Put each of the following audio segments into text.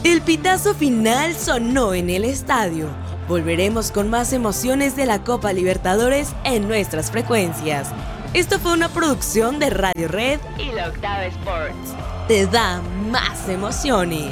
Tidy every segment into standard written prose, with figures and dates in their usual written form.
El pitazo final sonó en el estadio. Volveremos con más emociones de la Copa Libertadores en nuestras frecuencias. Esto fue una producción de Radio Red y La Octava Sports. Te da más emociones.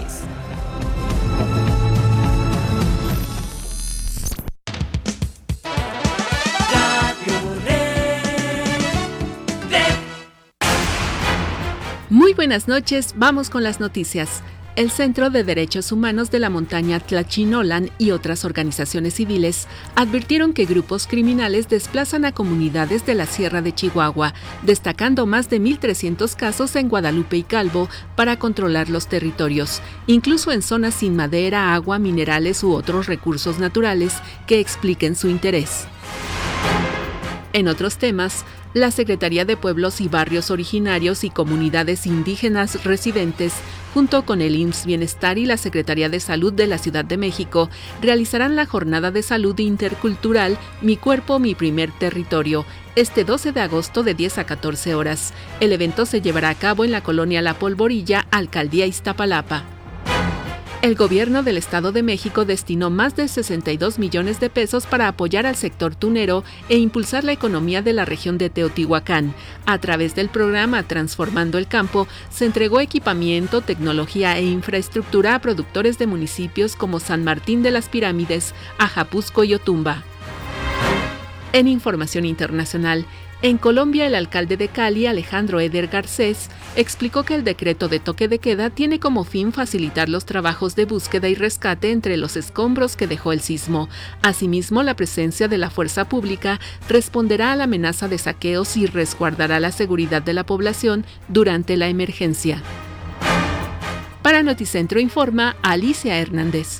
Muy buenas noches, vamos con las noticias. El Centro de Derechos Humanos de la Montaña Tlachinolan y otras organizaciones civiles advirtieron que grupos criminales desplazan a comunidades de la Sierra de Chihuahua, destacando más de 1,300 casos en Guadalupe y Calvo para controlar los territorios, incluso en zonas sin madera, agua, minerales u otros recursos naturales que expliquen su interés. En otros temas, la Secretaría de Pueblos y Barrios Originarios y Comunidades Indígenas Residentes, junto con el IMSS Bienestar y la Secretaría de Salud de la Ciudad de México, realizarán la Jornada de Salud Intercultural Mi Cuerpo, Mi Primer Territorio, este 12 de agosto de 10 a 14 horas. El evento se llevará a cabo en la colonia La Polvorilla, Alcaldía Iztapalapa. El gobierno del Estado de México destinó más de 62 millones de pesos para apoyar al sector tunero e impulsar la economía de la región de Teotihuacán. A través del programa Transformando el Campo, se entregó equipamiento, tecnología e infraestructura a productores de municipios como San Martín de las Pirámides, Ajapuzco y Otumba. En información internacional, en Colombia, el alcalde de Cali, Alejandro Eder Garcés, explicó que el decreto de toque de queda tiene como fin facilitar los trabajos de búsqueda y rescate entre los escombros que dejó el sismo. Asimismo, la presencia de la fuerza pública responderá a la amenaza de saqueos y resguardará la seguridad de la población durante la emergencia. Para Noticentro informa Alicia Hernández.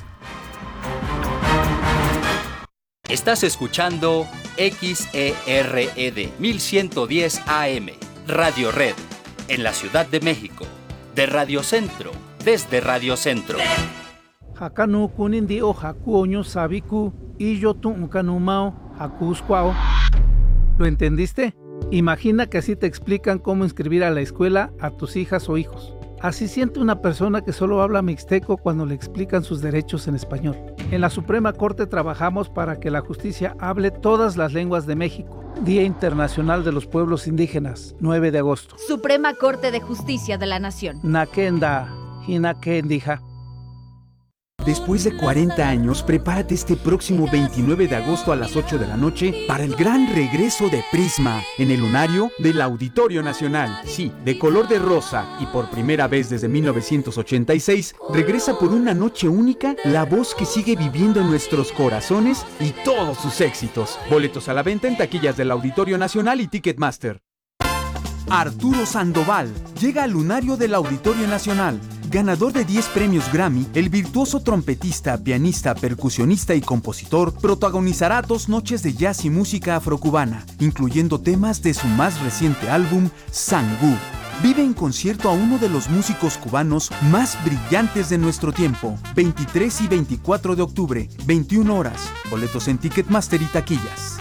Estás escuchando XERED 1110 AM, Radio Red, en la Ciudad de México, de Radio Centro, desde Radio Centro. Hakanu kunindi o hakuoño sabiku y yo tu kanumao hakuskwao. ¿Lo entendiste? Imagina que así te explican cómo inscribir a la escuela a tus hijas o hijos. Así siente una persona que solo habla mixteco cuando le explican sus derechos en español. En la Suprema Corte trabajamos para que la justicia hable todas las lenguas de México. Día Internacional de los Pueblos Indígenas, 9 de agosto. Suprema Corte de Justicia de la Nación. Nakenda, Hinakendija. Después de 40 años, prepárate este próximo 29 de agosto a las 8 de la noche para el gran regreso de Prisma en el lunario del Auditorio Nacional. Sí, de color de rosa y por primera vez desde 1986, regresa por una noche única la voz que sigue viviendo en nuestros corazones y todos sus éxitos. Boletos a la venta en taquillas del Auditorio Nacional y Ticketmaster. Arturo Sandoval llega al lunario del Auditorio Nacional. Ganador de 10 premios Grammy, el virtuoso trompetista, pianista, percusionista y compositor protagonizará 2 noches de jazz y música afrocubana, incluyendo temas de su más reciente álbum, Sangú. Vive en concierto a uno de los músicos cubanos más brillantes de nuestro tiempo, 23 y 24 de octubre, 21 horas. Boletos en Ticketmaster y taquillas.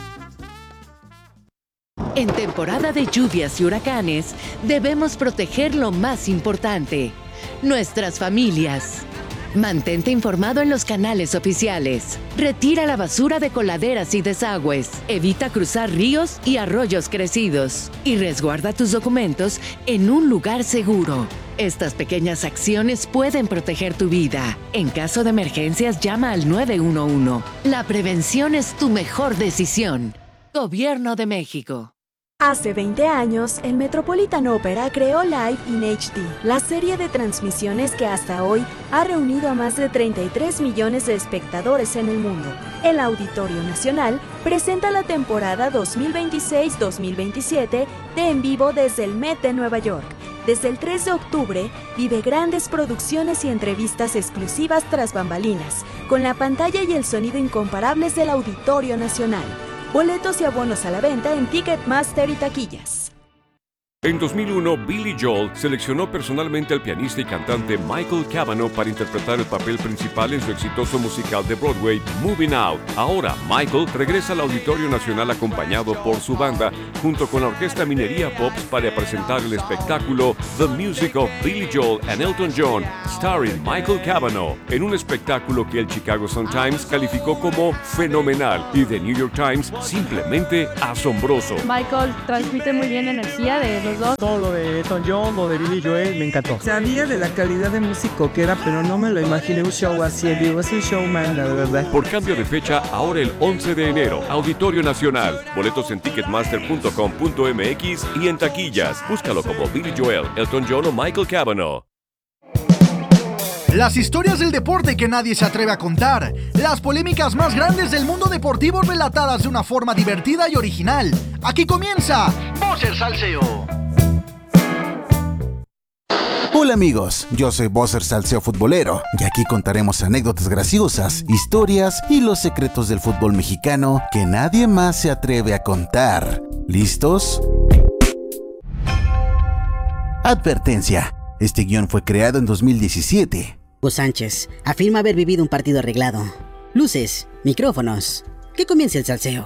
En temporada de lluvias y huracanes, debemos proteger lo más importante: nuestras familias. Mantente informado en los canales oficiales. Retira la basura de coladeras y desagües. Evita cruzar ríos y arroyos crecidos. Y resguarda tus documentos en un lugar seguro. Estas pequeñas acciones pueden proteger tu vida. En caso de emergencias, llama al 911. La prevención es tu mejor decisión. Gobierno de México. Hace 20 años, el Metropolitan Opera creó Live in HD, la serie de transmisiones que hasta hoy ha reunido a más de 33 millones de espectadores en el mundo. El Auditorio Nacional presenta la temporada 2026-2027 de En Vivo desde el Met de Nueva York. Desde el 3 de octubre, vive grandes producciones y entrevistas exclusivas tras bambalinas, con la pantalla y el sonido incomparables del Auditorio Nacional. Boletos y abonos a la venta en Ticketmaster y taquillas. En 2001, Billy Joel seleccionó personalmente al pianista y cantante Michael Cavanaugh para interpretar el papel principal en su exitoso musical de Broadway, Moving Out. Ahora, Michael regresa al Auditorio Nacional acompañado por su banda, junto con la orquesta Minería Pops, para presentar el espectáculo The Music of Billy Joel and Elton John, starring Michael Cavanaugh, en un espectáculo que el Chicago Sun-Times calificó como fenomenal y The New York Times simplemente asombroso. Michael transmite muy bien energía de los dos. Todo lo de Elton John, lo de Billy Joel, me encantó. Sabía de la calidad de músico que era, pero no me lo imaginé un show así en vivo. Es un showman, la verdad. Por cambio de fecha, ahora el 11 de enero, Auditorio Nacional. Boletos en ticketmaster.com.mx y en taquillas. Búscalo como Billy Joel, Elton John o Michael Cavanaugh. Las historias del deporte que nadie se atreve a contar. Las polémicas más grandes del mundo deportivo relatadas de una forma divertida y original. Aquí comienza Buzzer Salseo. Hola amigos, yo soy Buzzer Salseo Futbolero y aquí contaremos anécdotas graciosas, historias y los secretos del fútbol mexicano que nadie más se atreve a contar. ¿Listos? Advertencia. Este guión fue creado en 2017. Hugo Sánchez afirma haber vivido un partido arreglado. Luces, micrófonos. Que comience el salseo.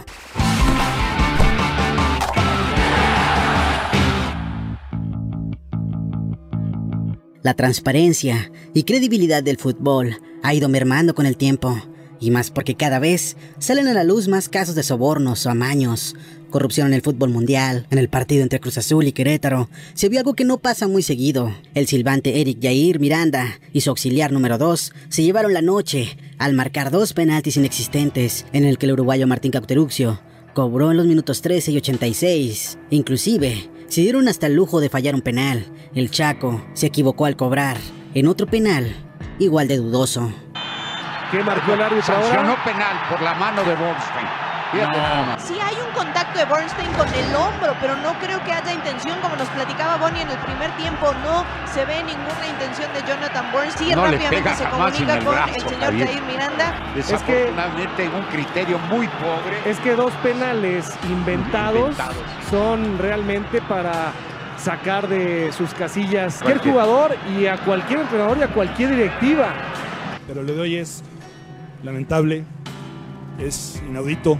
La transparencia y credibilidad del fútbol ha ido mermando con el tiempo, y más porque cada vez salen a la luz más casos de sobornos o amaños, corrupción en el fútbol mundial. En el partido entre Cruz Azul y Querétaro se vio algo que no pasa muy seguido. El silbante Eric Jair Miranda y su auxiliar número 2 se llevaron la noche al marcar 2 penaltis inexistentes, en el que el uruguayo Martín Cauteruccio cobró en los minutos 13 y 86. Inclusive se dieron hasta el lujo de fallar un penal. El Chaco se equivocó al cobrar en otro penal igual de dudoso. ¿Qué marcó el árbitro ahora? Sancionó penal por la mano de Bornstein. Sí hay un contacto de Bornstein con el hombro, pero no creo que haya intención, como nos platicaba Bonnie en el primer tiempo. No se ve ninguna intención de Jonathan Bornstein. Sí, rápidamente se comunica con el señor Jair Miranda. Desafortunadamente un criterio muy pobre. Es que 2 penales inventados son realmente para sacar de sus casillas a cualquier jugador y a cualquier entrenador y a cualquier directiva. Pero lo de hoy es lamentable, es inaudito,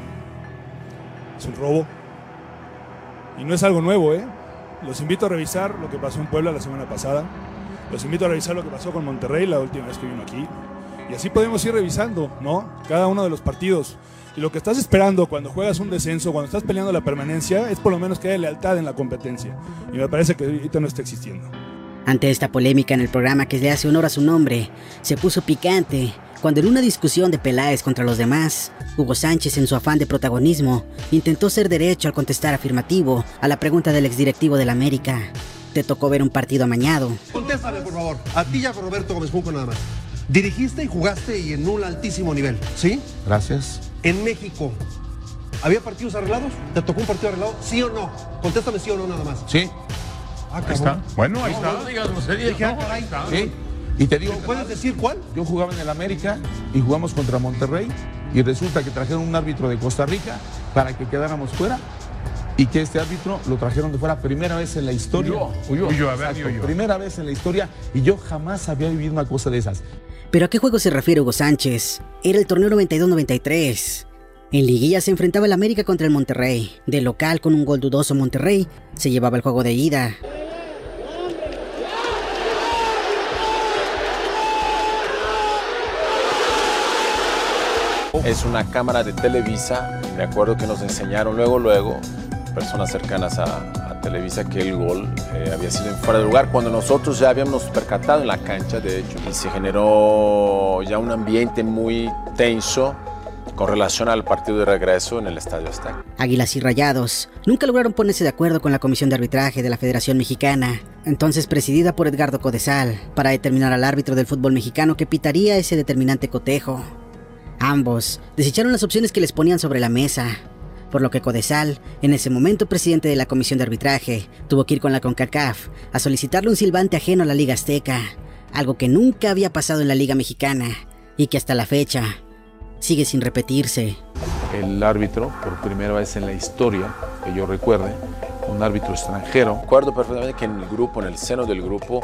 es un robo y no es algo nuevo, ¿eh? Los invito a revisar lo que pasó en Puebla la semana pasada, los invito a revisar lo que pasó con Monterrey la última vez que vino aquí, y así podemos ir revisando, ¿no? Cada uno de los partidos. Y lo que estás esperando cuando juegas un descenso, cuando estás peleando la permanencia, es por lo menos que haya lealtad en la competencia, y me parece que ahorita no está existiendo. Ante esta polémica en el programa que le hace honor a su nombre, se puso picante cuando en una discusión de Peláez contra los demás, Hugo Sánchez, en su afán de protagonismo, intentó ser derecho al contestar afirmativo a la pregunta del exdirectivo del América. ¿Te tocó ver un partido amañado? Contéstame, por favor. A ti y a Roberto Gómez Junco nada más. Dirigiste y jugaste y en un altísimo nivel, ¿sí? Gracias. En México, ¿había partidos arreglados? ¿Te tocó un partido arreglado? ¿Sí o no? Contéstame sí o no nada más. Sí. Ahí está. Bueno, ahí está. No digas groserías. Sí. Y te digo, ¿puedes decir cuál? Yo jugaba en el América y jugamos contra Monterrey y resulta que trajeron un árbitro de Costa Rica para que quedáramos fuera y que este árbitro lo trajeron de fuera primera vez en la historia. Primera vez en la historia y yo jamás había vivido una cosa de esas. ¿Pero a qué juego se refiere Hugo Sánchez? Era el torneo 92-93. En liguilla se enfrentaba el América contra el Monterrey. De local, con un gol dudoso, Monterrey se llevaba el juego de ida. Es una cámara de Televisa. Me acuerdo que nos enseñaron luego, personas cercanas a Televisa, que el gol había sido en fuera de lugar, cuando nosotros ya habíamos percatado en la cancha, de hecho, y se generó ya un ambiente muy tenso con relación al partido de regreso en el Estadio Azteca. Águilas y Rayados nunca lograron ponerse de acuerdo con la Comisión de Arbitraje de la Federación Mexicana, entonces presidida por Edgardo Codesal, para determinar al árbitro del fútbol mexicano que pitaría ese determinante cotejo. Ambos desecharon las opciones que les ponían sobre la mesa, por lo que Codesal, en ese momento presidente de la Comisión de Arbitraje, tuvo que ir con la CONCACAF a solicitarle un silbante ajeno a la Liga Azteca, algo que nunca había pasado en la Liga Mexicana y que hasta la fecha sigue sin repetirse. El árbitro, por primera vez en la historia, que yo recuerde, un árbitro extranjero. Recuerdo perfectamente que en el grupo, en el seno del grupo,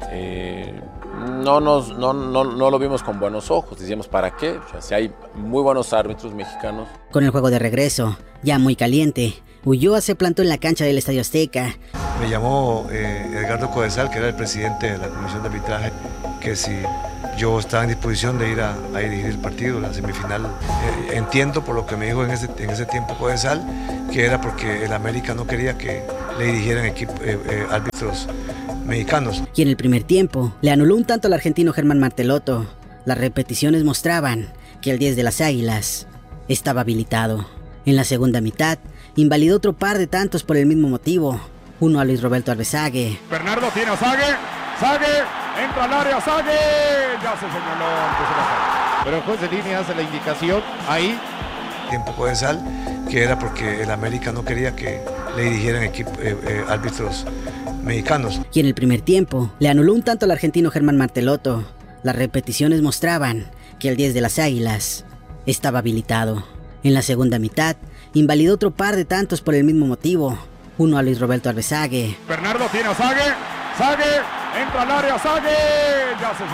no lo vimos con buenos ojos. Decíamos, ¿para qué? O sea, si hay muy buenos árbitros mexicanos. Con el juego de regreso, ya muy caliente, Ulloa se plantó en la cancha del Estadio Azteca. Me llamó Edgardo Codesal, que era el presidente de la Comisión de Arbitraje, que si yo estaba en disposición de ir a dirigir el partido, la semifinal. Entiendo por lo que me dijo en ese tiempo Codesal, que era porque el América no quería que le dirigieran árbitros mexicanos. Y en el primer tiempo, le anuló un tanto al argentino Germán Martelotto. Las repeticiones mostraban que el 10 de las Águilas estaba habilitado. En la segunda mitad, invalidó otro par de tantos por el mismo motivo. Uno a Luis Roberto Arbezague. Bernardo tiene a Zague, entra al área, Zague, ya se señaló antes de la falta. Pero el juez de línea hace la indicación ahí. Tiempo Codesal, que era porque el América no quería que le dirigieran árbitros mexicanos. Y en el primer tiempo, le anuló un tanto al argentino Germán Martelotto. Las repeticiones mostraban que el 10 de las Águilas estaba habilitado. En la segunda mitad, invalidó otro par de tantos por el mismo motivo. Uno a Luis Roberto Arbezague. Bernardo tiene a Zague, entra al área, Zague, ya se